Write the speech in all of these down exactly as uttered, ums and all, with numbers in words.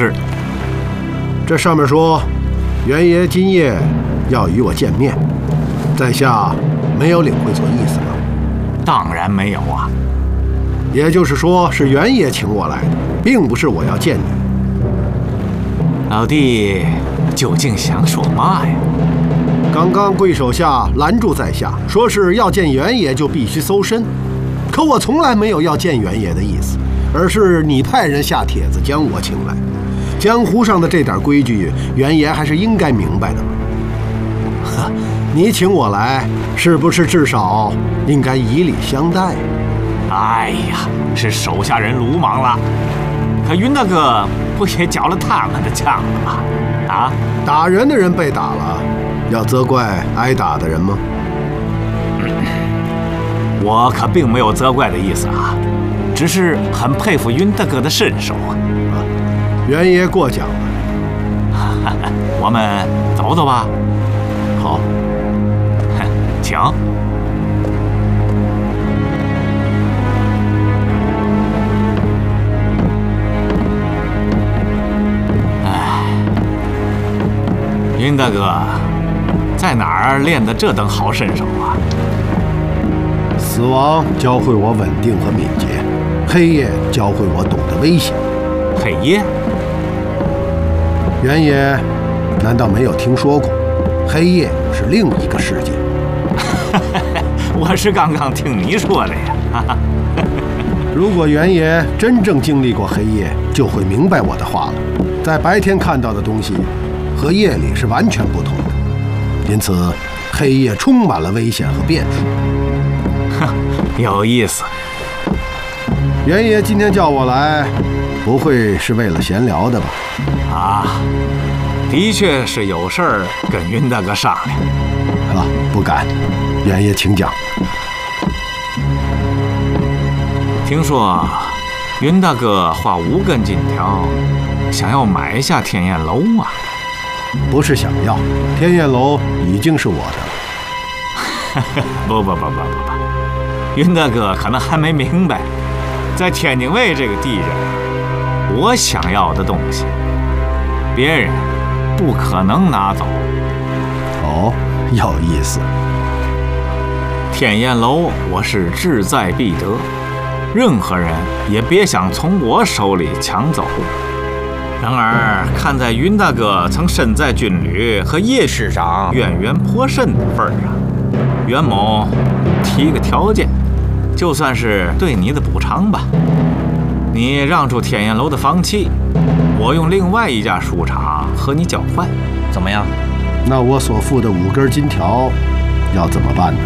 是。 这上面说，元爷今夜要与我见面，在下没有领会错意思吗？ 当然没有啊。 也就是说，是元爷请我来的，并不是我要见你。 老弟究竟想说嘛呀？ 刚刚贵手下拦住在下，说是要见元爷就必须搜身，可我从来没有要见元爷的意思，而是你派人下帖子将我请来。江湖上的这点规矩，元爷还是应该明白的嘛。呵，你请我来，是不是至少应该以礼相待？ 哎呀，是手下人鲁莽了。可云大哥不也缴了他们的账了吗？啊， 打人的人被打了，要责怪挨打的人吗？ 我可并没有责怪的意思啊，只是很佩服云大哥的身手啊。 啊，元爷过奖了。 我们走走吧。 好， 请。哎，云大哥，在哪儿练的这等好身手啊？ 死亡教会我稳定和敏捷，黑夜教会我懂得危险。 黑夜？ 元爷难道没有听说过？黑夜是另一个世界。 我是刚刚听你说的呀。 如果元爷真正经历过黑夜，就会明白我的话了。在白天看到的东西，和夜里是完全不同的，因此黑夜充满了危险和变数。 有意思。 元爷今天叫我来，不会是为了闲聊的吧？ 啊，的确是有事儿跟云大哥商量。 啊，不敢。元爷请讲。 听说云大哥花五根金条，想要买下天燕楼啊？ 不是想要，天燕楼已经是我的了。 不不不不不不，云大哥可能还没明白，在天津卫这个地界，我想要的东西，别人不可能拿走。 哦，有意思。 天燕楼我是志在必得，任何人也别想从我手里抢走。然而，看在云大哥曾身在军旅和叶师长渊源颇深的份上，袁某提个条件，就算是对你的补偿吧。你让出天燕楼的房契，我用另外一家书场和你交换，怎么样？ 那我所付的五根金条要怎么办呢？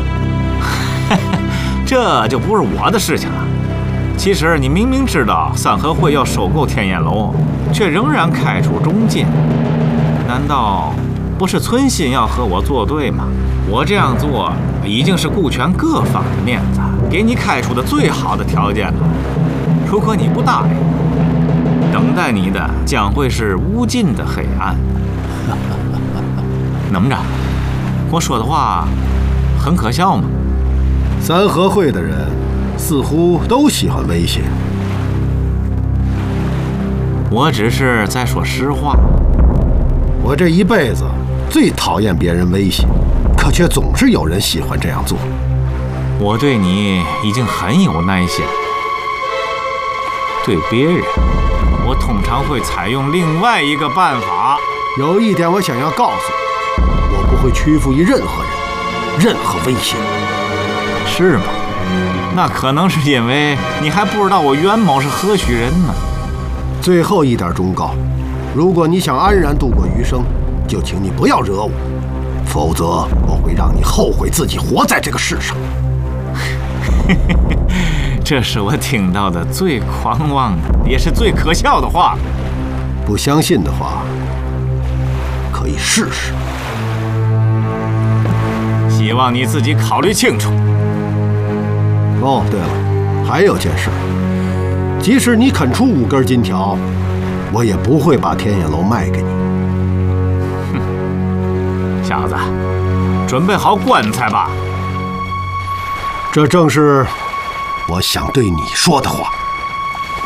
这就不是我的事情了。其实你明明知道三合会要收购天燕楼，却仍然开出中介，难道不是存心要和我作对吗？我这样做已经是顾全各方的面子，给你开出的最好的条件了。如果你不答应，等待你的将会是无尽的黑暗。怎么着？我说的话很可笑吗？ 三合会的人似乎都喜欢威胁。 我只是在说实话。 我这一辈子最讨厌别人威胁，可却总是有人喜欢这样做。 我对你已经很有耐心，对别人，我通常会采用另外一个办法。 有一点我想要告诉你，我不会屈服于任何人，任何威胁。 是吗？那可能是因为你还不知道我袁某是何许人呢。 最后一点忠告，如果你想安然度过余生，就请你不要惹我，否则我会让你后悔自己活在这个世上。 这是我听到的最狂妄的，也是最可笑的话。 不相信的话，可以试试。 希望你自己考虑清楚。 哦，对了，还有件事，即使你肯出五根金条，我也不会把天眼楼卖给你。 哼，小子，准备好棺材吧。 这正是我想对你说的话。